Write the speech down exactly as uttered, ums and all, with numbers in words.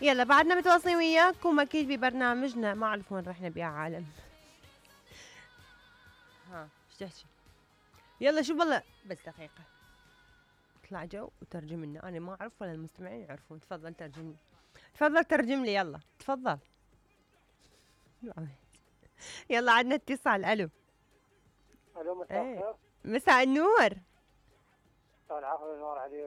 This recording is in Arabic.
يلا بعدنا متواصلين وياكم اكيد ببرنامجنا، ما اعرف وين رحنا بيا عالم. ها ايش تحكي؟ يلا شو والله بس دقيقة اطلع جو وترجم لنا، انا ما اعرف ولا المستمعين يعرفون. تفضل ترجم لي، تفضل ترجم لي، يلا تفضل. يلا عندنا اتصال. الو. الو مساء ايه الخير. مساء النور. مساء العفو والنور عليك.